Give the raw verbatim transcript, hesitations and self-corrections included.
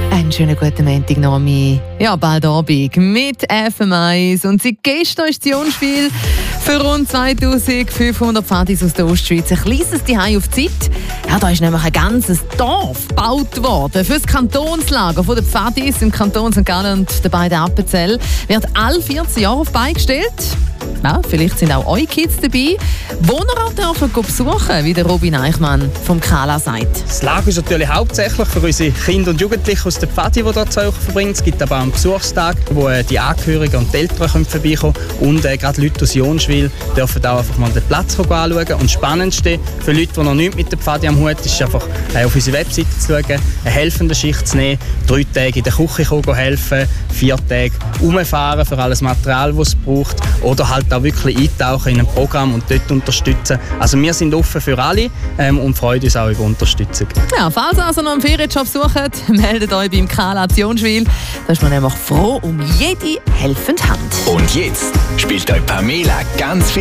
Einen schönen guten Montag, Nomi. Ja, bald Abend mit F M eins. Und seit gestern ist das Jungspiel für rund zweitausendfünfhundert Pfadis aus der Ostschweiz ein kleines Zuhause auf die Zeit. Ja, da ist nämlich ein ganzes Dorf gebaut worden. Für das Kantonslager von den Pfadis im Kanton Sankt Gallen und der beiden Appenzell wird alle vierzehn Jahre auf die Beine gestellt. Ja, vielleicht sind auch eure Kids dabei, die ihr auch dürfen besuchen, wie der Robin Eichmann vom Kala sagt. Das Lager ist natürlich hauptsächlich für unsere Kinder und Jugendlichen aus der Pfadi, die dort Zeit verbringen. Es gibt aber auch einen Besuchstag, wo die Angehörigen und die Eltern können vorbeikommen können. Und äh, gerade Leute aus Jonschwil dürfen auch einfach mal den Platz anschauen. Und das Spannendste für Leute, die noch nichts mit der Pfadi am Hut ist, einfach äh, auf unsere Webseite zu schauen, eine helfende Schicht zu nehmen, drei Tage in der Küche helfen, vier Tage rumfahren für alles Material, das es braucht, oder halt auch wirklich eintauchen in ein Programm und dort unterstützen. Also wir sind offen für alle ähm, und freuen uns auch über Unterstützung. Ja, falls ihr also noch einen Ferienjob sucht, meldet euch beim Kala Jonschwil. Da ist man nämlich froh um jede helfende Hand. Und jetzt spielt euch Pamela ganz viel